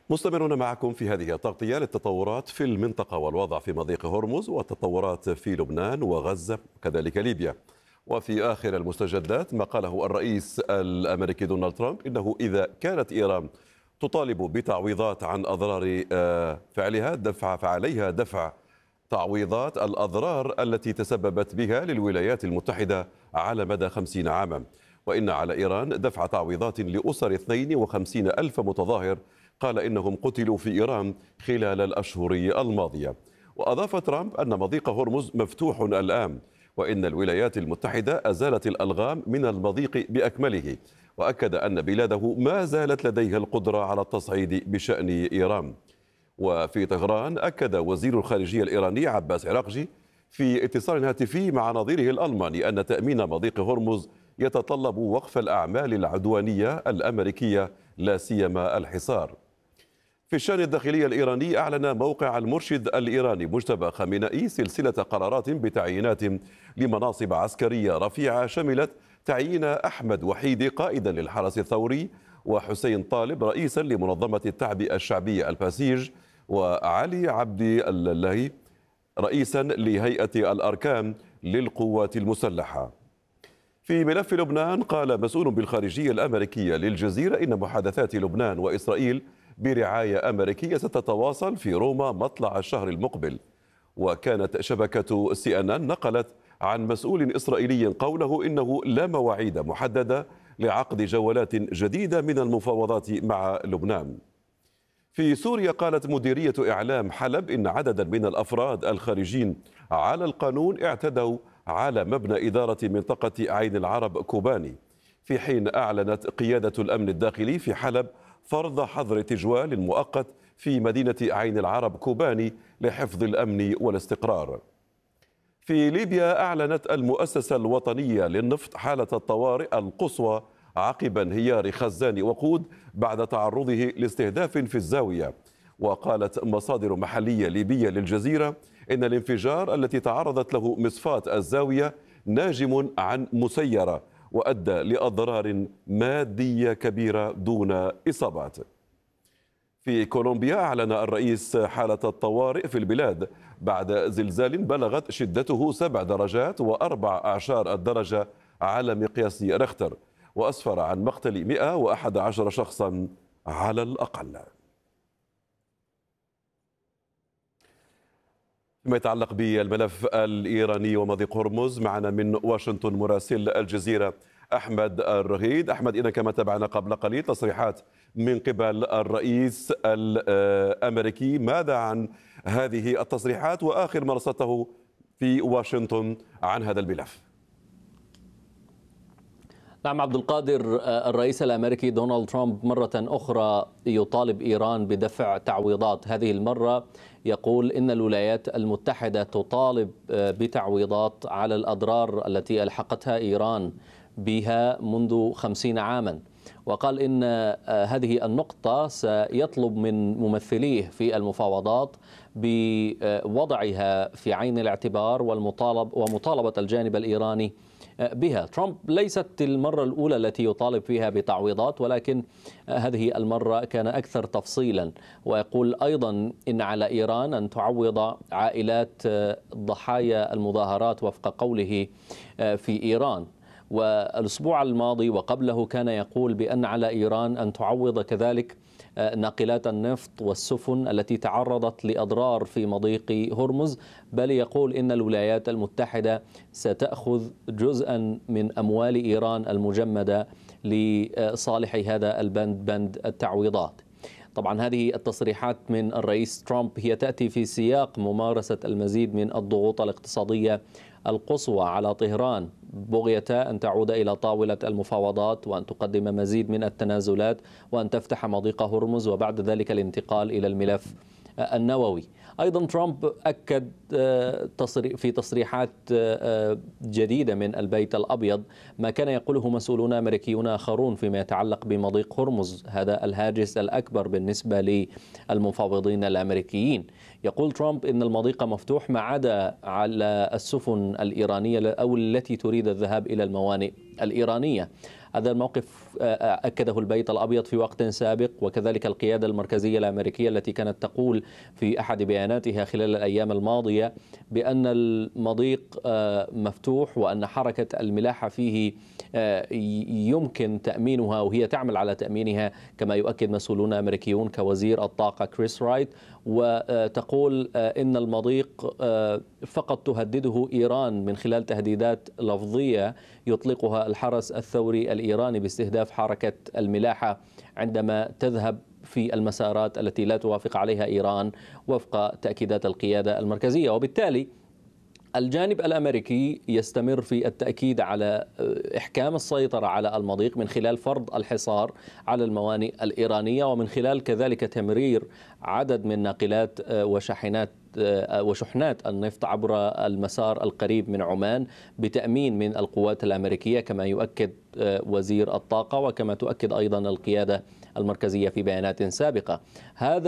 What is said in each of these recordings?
مستمرون معكم في هذه التغطية للتطورات في المنطقة والوضع في مضيق هرمز والتطورات في لبنان وغزة وكذلك ليبيا. وفي آخر المستجدات ما قاله الرئيس الأمريكي دونالد ترامب إنه إذا كانت إيران تطالب بتعويضات عن أضرار فعلها فعليها دفع تعويضات الأضرار التي تسببت بها للولايات المتحدة على مدى 50 عاما، وإن على إيران دفع تعويضات لأسر 52 ألف متظاهر قال إنهم قتلوا في إيران خلال الأشهر الماضية. وأضاف ترامب أن مضيق هرمز مفتوح الآن، وإن الولايات المتحدة أزالت الألغام من المضيق بأكمله، وأكد أن بلاده ما زالت لديها القدرة على التصعيد بشأن إيران. وفي طهران أكد وزير الخارجية الإيراني عباس عراقجي في اتصال هاتفي مع نظيره الألماني أن تأمين مضيق هرمز يتطلب وقف الأعمال العدوانية الأمريكية لا سيما الحصار. في الشأن الداخلي الإيراني أعلن موقع المرشد الإيراني مجتبى خامنئي سلسلة قرارات بتعيينات لمناصب عسكرية رفيعة شملت تعيين أحمد وحيدي قائدا للحرس الثوري، وحسين طالب رئيسا لمنظمة التعبئة الشعبية الباسيج، وعلي عبد الله رئيسا لهيئة الأركان للقوات المسلحة. في ملف لبنان قال مسؤول بالخارجية الأمريكية للجزيرة إن محادثات لبنان وإسرائيل برعاية أمريكية ستتواصل في روما مطلع الشهر المقبل. وكانت شبكة CNN نقلت عن مسؤول إسرائيلي قوله إنه لا مواعيد محددة لعقد جولات جديدة من المفاوضات مع لبنان. في سوريا قالت مديرية إعلام حلب إن عددا من الأفراد الخارجين على القانون اعتدوا على مبنى إدارة منطقة عين العرب كوباني، في حين أعلنت قيادة الأمن الداخلي في حلب فرض حظر تجوال مؤقت في مدينة عين العرب كوباني لحفظ الأمن والاستقرار. في ليبيا أعلنت المؤسسة الوطنية للنفط حالة الطوارئ القصوى عقب انهيار خزان وقود بعد تعرضه لاستهداف في الزاوية. وقالت مصادر محلية ليبية للجزيرة إن الانفجار التي تعرضت له مصفاة الزاوية ناجم عن مسيرة وأدى لأضرار مادية كبيرة دون إصابات. في كولومبيا أعلن الرئيس حالة الطوارئ في البلاد بعد زلزال بلغت شدته 7 درجات و4 أعشار الدرجة على مقياس ريختر، وأسفر عن مقتل 111 شخصا على الأقل. فيما يتعلق بالملف الإيراني ومضيق هرمز، معنا من واشنطن مراسل الجزيرة أحمد الرغيد. أحمد، إذا كما تابعنا قبل قليل تصريحات من قبل الرئيس الأمريكي، ماذا عن هذه التصريحات وآخر ما رصدته في واشنطن عن هذا الملف؟ نعم عبد القادر، الرئيس الأمريكي دونالد ترامب مرة أخرى يطالب إيران بدفع تعويضات. هذه المرة يقول إن الولايات المتحدة تطالب بتعويضات على الأضرار التي ألحقتها إيران بها منذ 50 عاما. وقال إن هذه النقطة سيطلب من ممثليه في المفاوضات بوضعها في عين الاعتبار ومطالبة الجانب الإيراني بها. ترامب ليست المرة الأولى التي يطالب فيها بتعويضات، ولكن هذه المرة كان أكثر تفصيلا، ويقول أيضا إن على إيران أن تعوض عائلات ضحايا المظاهرات وفق قوله في إيران. والأسبوع الماضي وقبله كان يقول بأن على إيران أن تعوض كذلك ناقلات النفط والسفن التي تعرضت لأضرار في مضيق هرمز، بل يقول إن الولايات المتحدة ستأخذ جزءا من أموال إيران المجمدة لصالح هذا البند، بند التعويضات. طبعا هذه التصريحات من الرئيس ترامب هي تأتي في سياق ممارسة المزيد من الضغوط الاقتصادية القصوى على طهران بغية أن تعود إلى طاولة المفاوضات وأن تقدم مزيد من التنازلات وأن تفتح مضيق هرمز وبعد ذلك الانتقال إلى الملف النووي. أيضا ترامب أكد في تصريحات جديدة من البيت الأبيض ما كان يقوله مسؤولون أمريكيون آخرون فيما يتعلق بمضيق هرمز، هذا الهاجس الأكبر بالنسبة للمفاوضين الأمريكيين. يقول ترامب إن المضيق مفتوح ما عدا على السفن الإيرانية أو التي تريد الذهاب إلى الموانئ الإيرانية. هذا الموقف أكده البيت الأبيض في وقت سابق، وكذلك القيادة المركزية الأمريكية التي كانت تقول في أحد بياناتها خلال الأيام الماضية بأن المضيق مفتوح وأن حركة الملاحة فيه يمكن تأمينها، وهي تعمل على تأمينها كما يؤكد مسؤولون أمريكيون كوزير الطاقة كريس رايت، وتقول إن المضيق فقط تهدده إيران من خلال تهديدات لفظية يطلقها الحرس الثوري الإيراني باستهداف حركة الملاحة عندما تذهب في المسارات التي لا توافق عليها إيران وفق تأكيدات القيادة المركزية. وبالتالي الجانب الأمريكي يستمر في التأكيد على إحكام السيطرة على المضيق من خلال فرض الحصار على الموانئ الإيرانية، ومن خلال كذلك تمرير عدد من ناقلات وشحنات النفط عبر المسار القريب من عمان بتأمين من القوات الأمريكية كما يؤكد وزير الطاقة وكما تؤكد أيضا القيادة المركزية في بيانات سابقة. هذا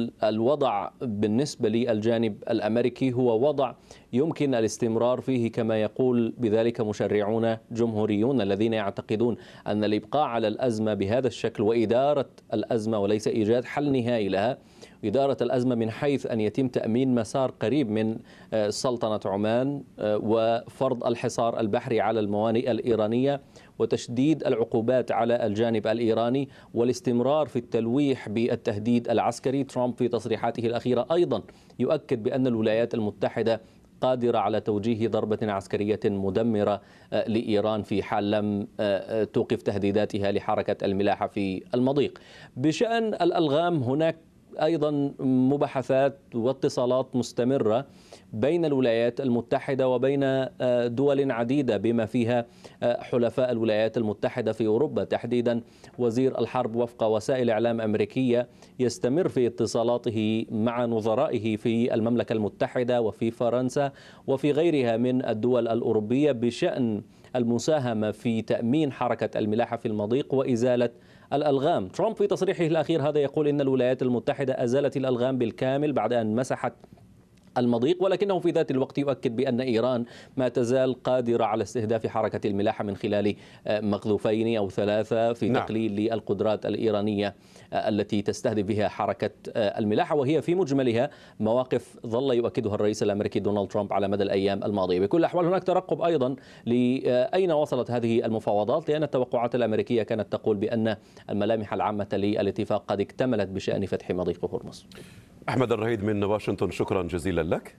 الوضع بالنسبة للجانب الأمريكي هو وضع يمكن الاستمرار فيه كما يقول بذلك مشرعون جمهوريون الذين يعتقدون أن الإبقاء على الأزمة بهذا الشكل وإدارة الأزمة وليس إيجاد حل نهائي لها، إدارة الأزمة من حيث أن يتم تأمين مسار قريب من سلطنة عمان وفرض الحصار البحري على الموانئ الإيرانية وتشديد العقوبات على الجانب الإيراني والاستمرار في التلويح بالتهديد العسكري. ترامب في تصريحاته الأخيرة أيضا يؤكد بأن الولايات المتحدة قادرة على توجيه ضربة عسكرية مدمرة لإيران في حال لم توقف تهديداتها لحركة الملاحة في المضيق. بشأن الألغام هناك أيضا مباحثات واتصالات مستمرة بين الولايات المتحدة وبين دول عديدة بما فيها حلفاء الولايات المتحدة في أوروبا. تحديدا وزير الحرب وفق وسائل إعلام أمريكية يستمر في اتصالاته مع نظرائه في المملكة المتحدة وفي فرنسا وفي غيرها من الدول الأوروبية بشأن المساهمة في تأمين حركة الملاحة في المضيق وإزالة الألغام. ترامب في تصريحه الأخير هذا يقول إن الولايات المتحدة أزالت الألغام بالكامل بعد أن مسحت المضيق، ولكنه في ذات الوقت يؤكد بأن إيران ما تزال قادرة على استهداف حركة الملاحة من خلال مقذوفين أو ثلاثة في تقليل للقدرات الإيرانية التي تستهدف بها حركة الملاحة، وهي في مجملها مواقف ظل يؤكدها الرئيس الأمريكي دونالد ترامب على مدى الأيام الماضية. بكل الأحوال هناك ترقب أيضا لأين وصلت هذه المفاوضات، لأن التوقعات الأمريكية كانت تقول بأن الملامح العامة للاتفاق قد اكتملت بشأن فتح مضيق هرمز. أحمد الرهيد من واشنطن، شكرا جزيلا لك.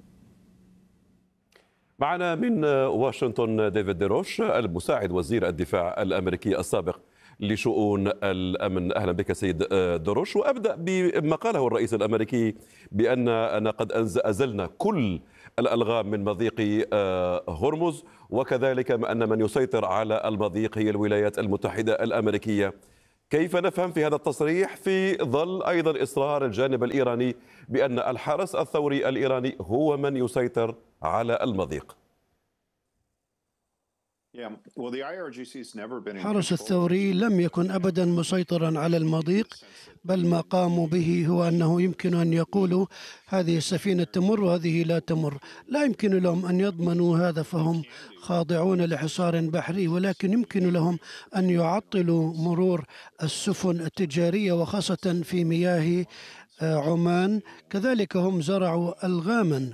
معنا من واشنطن ديفيد ديروش المساعد وزير الدفاع الأمريكي السابق لشؤون الأمن. أهلا بك سيد ديروش، وأبدأ بما قاله الرئيس الأمريكي بأننا قد أزلنا كل الألغام من مضيق هرمز، وكذلك أن من يسيطر على المضيق هي الولايات المتحدة الأمريكية. كيف نفهم في هذا التصريح في ظل أيضا إصرار الجانب الإيراني بأن الحرس الثوري الإيراني هو من يسيطر على المضيق؟ الحرس الثوري لم يكن أبدا مسيطرا على المضيق، بل ما قاموا به هو أنه يمكن أن يقولوا هذه السفينة تمر وهذه لا تمر. لا يمكن لهم أن يضمنوا هذا، فهم خاضعون لحصار بحري، ولكن يمكن لهم أن يعطلوا مرور السفن التجارية وخاصة في مياه عمان. كذلك هم زرعوا ألغاما،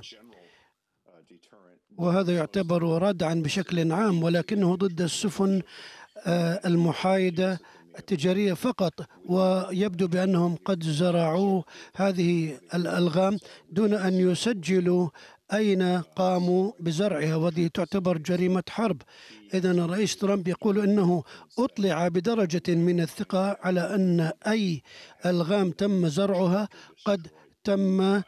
وهذا يعتبر ردعا بشكل عام، ولكنه ضد السفن المحايدة التجارية فقط، ويبدو بأنهم قد زرعوا هذه الألغام دون أن يسجلوا أين قاموا بزرعها، وهذه تعتبر جريمة حرب. إذن الرئيس ترامب يقول إنه أطلع بدرجة من الثقة على أن أي ألغام تم زرعها قد تم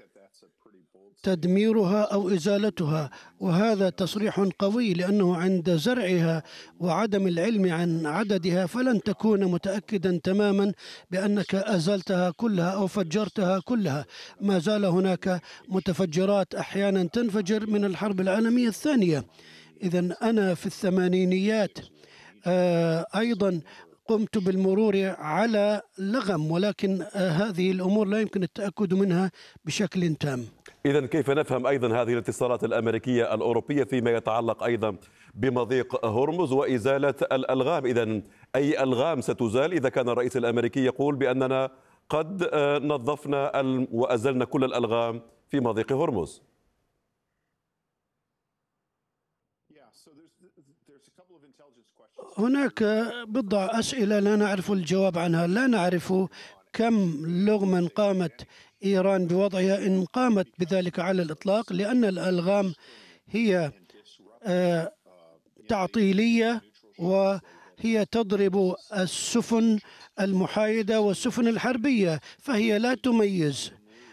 تدميرها أو إزالتها، وهذا تصريح قوي، لأنه عند زرعها وعدم العلم عن عددها فلن تكون متأكدا تماما بأنك أزلتها كلها أو فجرتها كلها. ما زال هناك متفجرات أحيانا تنفجر من الحرب العالمية الثانية. إذن أنا في الثمانينيات أيضا قمت بالمرور على لغم، ولكن هذه الأمور لا يمكن التأكد منها بشكل تام. إذن كيف نفهم أيضا هذه الاتصالات الأمريكية الأوروبية فيما يتعلق أيضا بمضيق هرمز وإزالة الألغام. إذن أي ألغام ستزال إذا كان الرئيس الأمريكي يقول بأننا قد نظفنا وأزلنا كل الألغام في مضيق هرمز؟ هناك بضع أسئلة لا نعرف الجواب عنها. لا نعرف كم لغما قامت إيران بوضعها إن قامت بذلك على الإطلاق، لأن الألغام هي تعطيلية وهي تضرب السفن المحايدة والسفن الحربية، فهي لا تميز.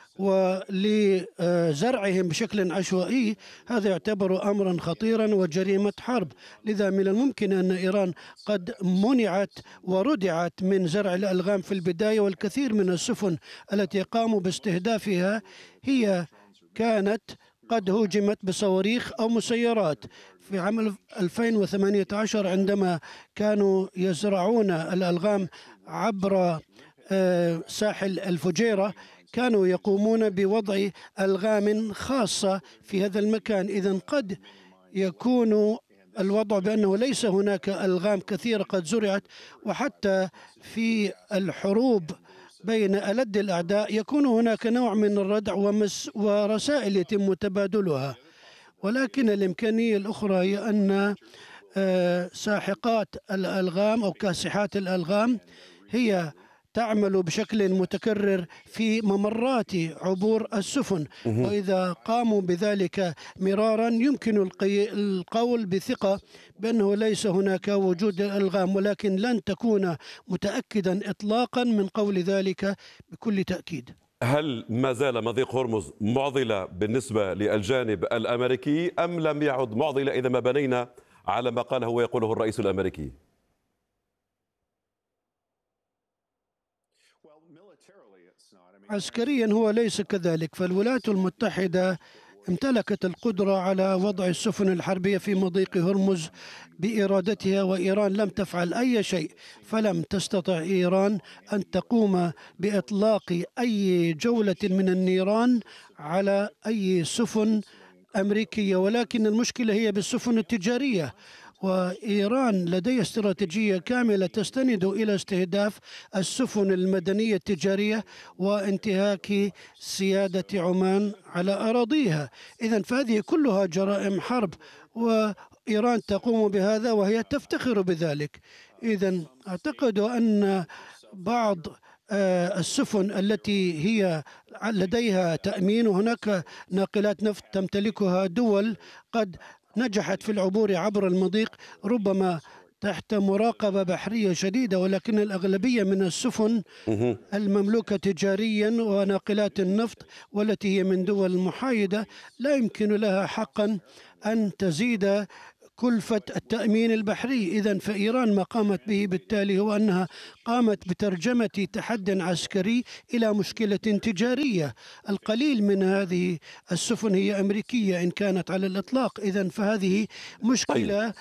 ولزرعهم بشكل عشوائي هذا يعتبر أمرا خطيرا وجريمة حرب. لذا من الممكن أن إيران قد منعت وردعت من زرع الألغام في البداية، والكثير من السفن التي قاموا باستهدافها هي كانت قد هوجمت بصواريخ أو مسيرات. في عام 2018 عندما كانوا يزرعون الألغام عبر ساحل الفجيرة كانوا يقومون بوضع ألغام خاصة في هذا المكان. إذن قد يكون الوضع بأنه ليس هناك ألغام كثيرة قد زرعت، وحتى في الحروب بين ألد الأعداء يكون هناك نوع من الردع ورسائل يتم تبادلها. ولكن الإمكانية الأخرى هي أن ساحقات الألغام أو كاسحات الألغام هي تعمل بشكل متكرر في ممرات عبور السفن، وإذا قاموا بذلك مرارا يمكن القول بثقة بأنه ليس هناك وجود ألغام، ولكن لن تكون متأكدا إطلاقا من قول ذلك بكل تأكيد. هل ما زال مضيق هرمز معضلة بالنسبة للجانب الأمريكي أم لم يعد معضلة إذا ما بنينا على ما قاله ويقوله الرئيس الأمريكي؟ عسكريا هو ليس كذلك، فالولايات المتحدة امتلكت القدرة على وضع السفن الحربية في مضيق هرمز بإرادتها، وإيران لم تفعل أي شيء. فلم تستطع إيران أن تقوم بإطلاق أي جولة من النيران على أي سفن أمريكية، ولكن المشكلة هي بالسفن التجارية. وإيران لديها استراتيجية كاملة تستند إلى استهداف السفن المدنية التجارية وانتهاك سيادة عمان على أراضيها. إذن فهذه كلها جرائم حرب، وإيران تقوم بهذا وهي تفتخر بذلك. إذن أعتقد أن بعض السفن التي هي لديها تأمين، وهناك ناقلات نفط تمتلكها دول قد نجحت في العبور عبر المضيق ربما تحت مراقبة بحرية شديدة، ولكن الأغلبية من السفن المملوكة تجاريا وناقلات النفط والتي هي من دول محايدة لا يمكن لها حقا أن تزيد كلفة التأمين البحري. إذن فإيران ما قامت به بالتالي هو أنها قامت بترجمة تحد عسكري إلى مشكلة تجارية. القليل من هذه السفن هي أمريكية إن كانت على الإطلاق. إذن فهذه مشكلة.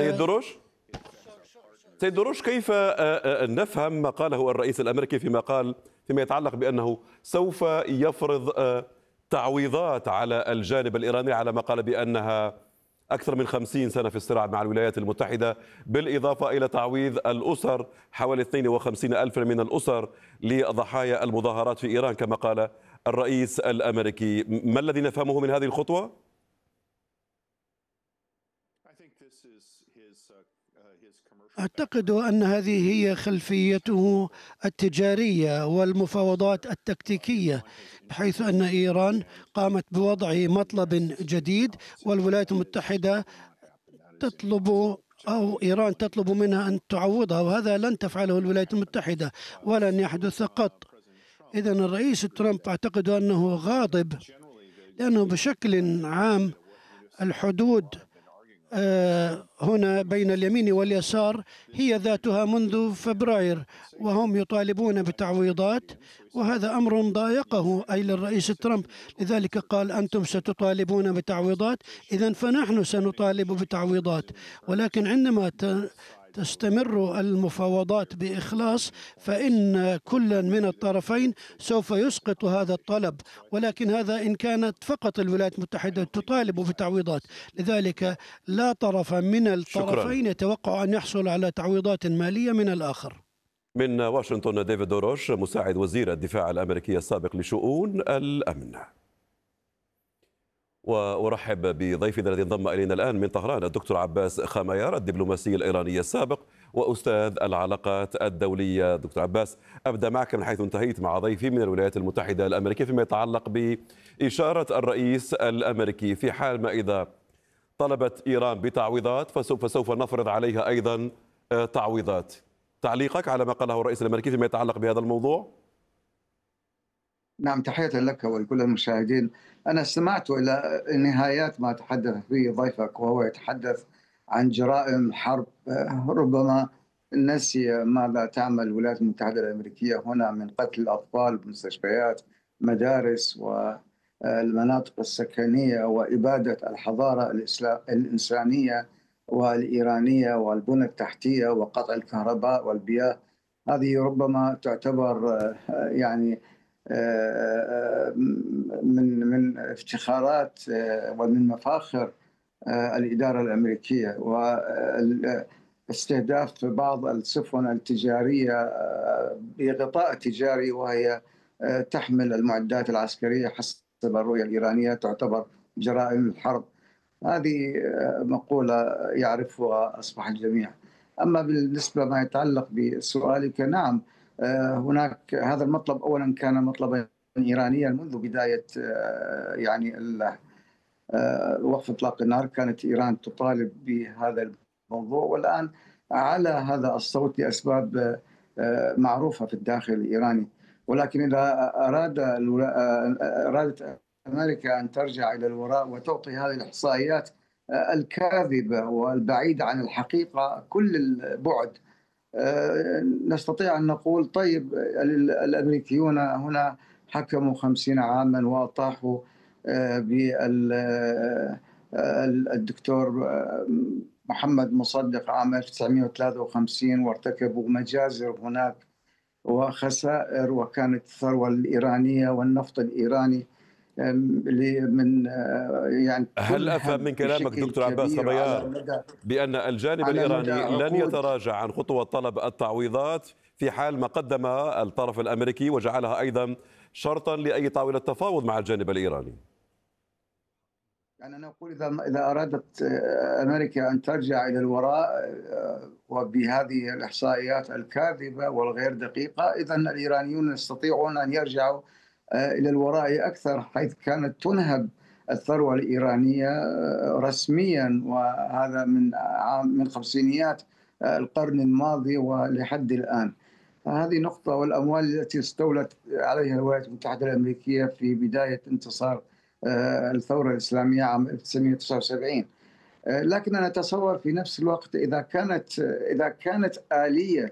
سيد دروش، كيف نفهم ما قاله الرئيس الأمريكي فيما يتعلق بأنه سوف يفرض تعويضات على الجانب الإيراني على ما قال بأنها أكثر من 50 سنة في الصراع مع الولايات المتحدة، بالإضافة إلى تعويض الأسر حوالي 52 ألف من الأسر لضحايا المظاهرات في إيران كما قال الرئيس الأمريكي؟ ما الذي نفهمه من هذه الخطوة؟ أعتقد أن هذه هي خلفيته التجارية والمفاوضات التكتيكية، بحيث أن إيران قامت بوضع مطلب جديد والولايات المتحدة تطلب أو إيران تطلب منها أن تعوضها، وهذا لن تفعله الولايات المتحدة ولن يحدث قط. إذن الرئيس ترامب أعتقد أنه غاضب، لأنه بشكل عام الحدود هنا بين اليمين واليسار هي ذاتها منذ فبراير، وهم يطالبون بتعويضات، وهذا أمر ضايقه أي للرئيس ترامب. لذلك قال أنتم ستطالبون بتعويضات، إذن فنحن سنطالب بتعويضات. ولكن عندما تستمر المفاوضات بإخلاص فإن كل من الطرفين سوف يسقط هذا الطلب، ولكن هذا إن كانت فقط الولايات المتحدة تطالب بتعويضات. لذلك لا طرف من الطرفين يتوقع أن يحصل على تعويضات مالية من الآخر. من واشنطن ديفيد دوروش مساعد وزير الدفاع الأمريكي السابق لشؤون الأمن. وأرحب بضيفنا الذي انضم إلينا الآن من طهران الدكتور عباس خميار الدبلوماسي الإيراني السابق وأستاذ العلاقات الدولية. دكتور عباس، أبدأ معك من حيث انتهيت مع ضيفي من الولايات المتحدة الأمريكية فيما يتعلق بإشارة الرئيس الأمريكي في حال ما إذا طلبت إيران بتعويضات فسوف نفرض عليها أيضا تعويضات. تعليقك على ما قاله الرئيس الأمريكي فيما يتعلق بهذا الموضوع؟ نعم، تحية لك ولكل المشاهدين. أنا استمعت إلى نهايات ما تحدث به ضيفك وهو يتحدث عن جرائم حرب. ربما نسي ماذا تعمل الولايات المتحدة الأمريكية هنا من قتل الأطفال بمستشفيات، مدارس والمناطق السكنية، وإبادة الحضارة الإنسانية والإيرانية والبنى التحتية وقطع الكهرباء والمياه. هذه ربما تعتبر يعني من افتخارات ومن مفاخر الإدارة الأمريكية، واستهداف بعض السفن التجارية بغطاء تجاري وهي تحمل المعدات العسكرية حسب الرؤية الإيرانية تعتبر جرائم الحرب. هذه مقولة يعرفها أصبح الجميع. أما بالنسبة ما يتعلق بسؤالك، نعم، هناك هذا المطلب أولا كان مطلبا إيرانيا منذ بداية يعني وقف إطلاق النار. كانت إيران تطالب بهذا الموضوع، والآن على هذا الصوت لأسباب معروفة في الداخل الإيراني. ولكن إذا أرادت أمريكا أن ترجع إلى الوراء وتعطي هذه الإحصائيات الكاذبة والبعيدة عن الحقيقة كل البعد، نستطيع أن نقول طيب الأمريكيون هنا حكموا 50 عاما وأطاحوا بالدكتور محمد مصدق عام 1953 وارتكبوا مجازر هناك وخسائر، وكانت الثروة الإيرانية والنفط الإيراني من يعني هل أفهم من كلامك دكتور عباس خميار بأن الجانب الإيراني لن يتراجع عن خطوة طلب التعويضات في حال ما قدم الطرف الأمريكي وجعلها أيضا شرطا لأي طاولة تفاوض مع الجانب الإيراني؟ يعني أنا أقول إذا أرادت أمريكا أن ترجع إلى الوراء وبهذه الإحصائيات الكاذبة والغير دقيقة، إذن الإيرانيون يستطيعون أن يرجعوا إلى الوراء أكثر، حيث كانت تنهب الثروة الإيرانية رسميا، وهذا من خمسينيات القرن الماضي ولحد الآن. هذه نقطة. والأموال التي استولت عليها الولايات المتحدة الأمريكية في بداية انتصار الثورة الإسلامية عام 1979. لكن أنا أتصور في نفس الوقت إذا كانت آلية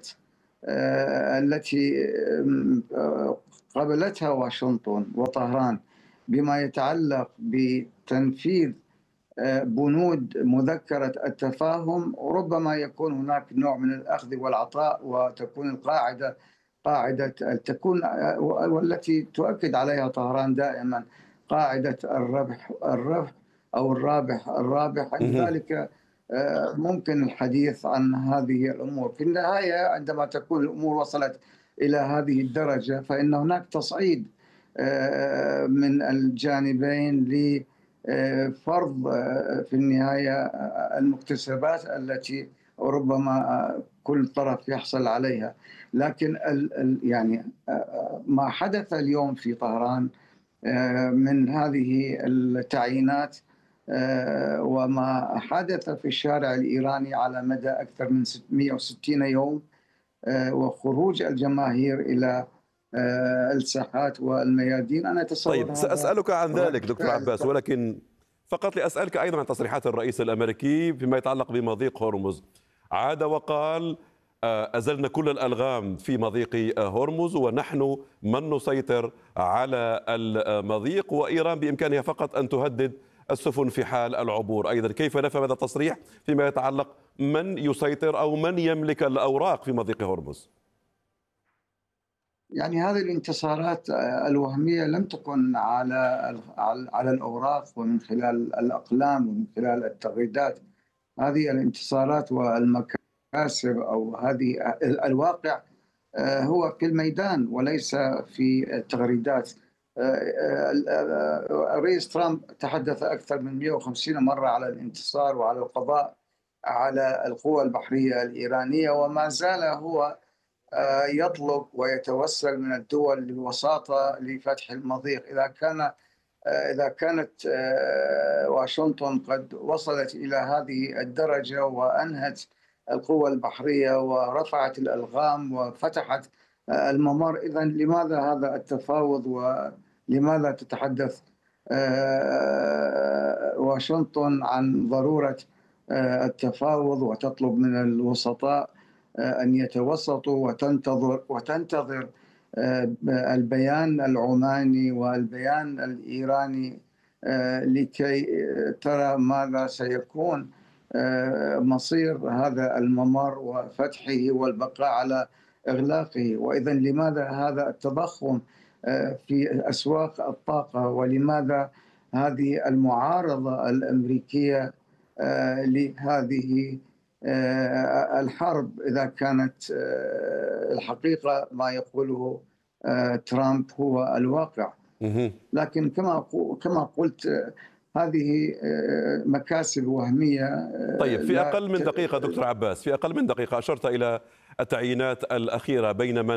التي قابلتها واشنطن وطهران بما يتعلق بتنفيذ بنود مذكرة التفاهم، ربما يكون هناك نوع من الأخذ والعطاء، وتكون القاعدة تكون والتي تؤكد عليها طهران دائما قاعدة الربح أو الرابح. عند ذلك ممكن الحديث عن هذه الأمور. في النهاية عندما تكون الأمور وصلت إلى هذه الدرجة فإن هناك تصعيد من الجانبين لفرض في النهاية المكتسبات التي ربما كل طرف يحصل عليها. لكن يعني ما حدث اليوم في طهران من هذه التعيينات وما حدث في الشارع الإيراني على مدى أكثر من 160 يوم وخروج الجماهير إلى الساحات والميادين، أنا أتصور. طيب، سأسألك عن ذلك دكتور عباس، ولكن فقط لأسألك أيضا عن تصريحات الرئيس الأمريكي فيما يتعلق بمضيق هرمز. عاد وقال أزلنا كل الألغام في مضيق هرمز ونحن من نسيطر على المضيق، وإيران بإمكانها فقط أن تهدد السفن في حال العبور. أيضا كيف نفهم هذا التصريح فيما يتعلق من يسيطر أو من يملك الأوراق في مضيق هرمز؟ يعني هذه الانتصارات الوهمية لم تكن على الأوراق ومن خلال الأقلام ومن خلال التغريدات. هذه الانتصارات والمكاسب أو هذه الواقع هو في الميدان وليس في التغريدات. الرئيس ترامب تحدث أكثر من 150 مرة على الانتصار وعلى القضاء على القوى البحرية الإيرانية، وما زال هو يطلب ويتوسل من الدول للوساطة لفتح المضيق. إذا كانت واشنطن قد وصلت إلى هذه الدرجة وأنهت القوى البحرية ورفعت الألغام وفتحت الممر، إذا لماذا هذا التفاوض ولماذا تتحدث واشنطن عن ضرورة التفاوض وتطلب من الوسطاء أن يتوسطوا وتنتظر البيان العماني والبيان الإيراني لكي ترى ماذا سيكون مصير هذا الممر وفتحه والبقاء على إغلاقه؟ وإذا لماذا هذا التضخم في أسواق الطاقة؟ ولماذا هذه المعارضة الأمريكية لهذه الحرب إذا كانت الحقيقة ما يقوله ترامب هو الواقع؟ لكن كما قلت هذه مكاسب وهمية. طيب، في أقل من دقيقة دكتور عباس، في أقل من دقيقة أشرت إلى التعيينات الأخيرة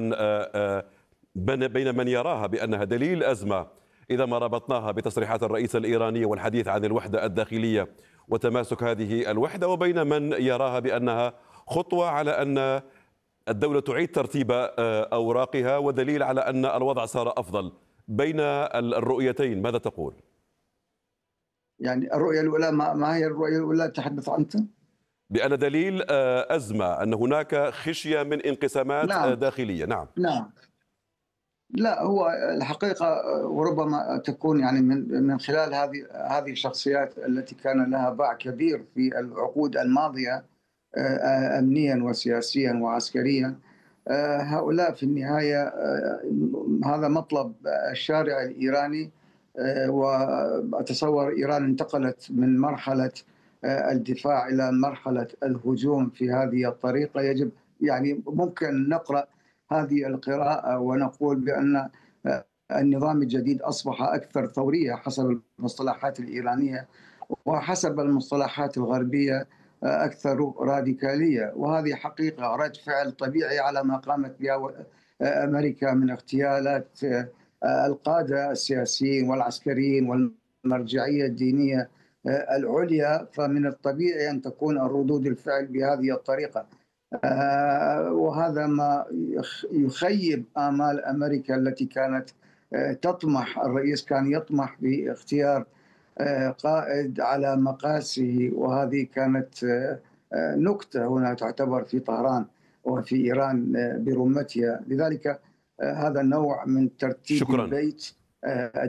بين من يراها بأنها دليل أزمة إذا ما ربطناها بتصريحات الرئيس الإيراني والحديث عن الوحدة الداخلية وتماسك هذه الوحدة، وبين من يراها بأنها خطوة على أن الدولة تعيد ترتيب أوراقها ودليل على أن الوضع صار أفضل. بين الرؤيتين ماذا تقول؟ يعني الرؤية الأولى، ما هي الرؤية الأولى تحدث عنها؟ بأن دليل أزمة، أن هناك خشية من انقسامات داخلية. نعم. لا، هو الحقيقة وربما تكون يعني من خلال هذه الشخصيات التي كان لها باع كبير في العقود الماضية أمنيا وسياسيا وعسكريا، هؤلاء في النهاية هذا مطلب الشارع الإيراني. وأتصور إيران انتقلت من مرحلة الدفاع إلى مرحلة الهجوم في هذه الطريقة. يجب يعني ممكن نقرأ هذه القراءة ونقول بأن النظام الجديد أصبح أكثر ثورية حسب المصطلحات الإيرانية، وحسب المصطلحات الغربية أكثر راديكالية. وهذه حقيقة رد فعل طبيعي على ما قامت به أمريكا من اغتيالات القادة السياسيين والعسكريين والمرجعية الدينية العليا. فمن الطبيعي أن تكون الردود الفعل بهذه الطريقة، وهذا ما يخيب آمال أمريكا التي كانت تطمح، الرئيس كان يطمح باختيار قائد على مقاسه، وهذه كانت نكتة هنا تعتبر في طهران وفي إيران برمتها. لذلك هذا النوع من ترتيب البيت